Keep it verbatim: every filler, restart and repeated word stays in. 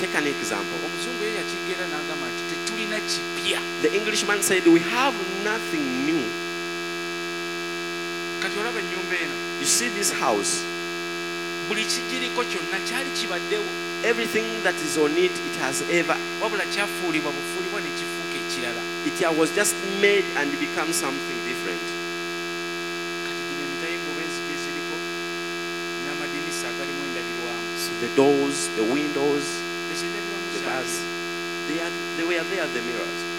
take an example. Omuzungu ye yakigera n'agamba nti tetulina kipya. The Englishman said, we have nothing new. Kati olaba ennyumba eno. You see this house. Buli kigiriko kyonna kyali kibaddewo. Everything that is on it, it has ever. Wabula kyafuulibwa bufuulibwa ne kifuuka ekirala. It was just made and become something different. Kati gino emitaa y'engoba enzigi eziriko n'amadinisa agalimu endabirwamu. So the doors, the windows, Ezo endabirwamu the zaali. bars, they, are, they were there, the mirrors.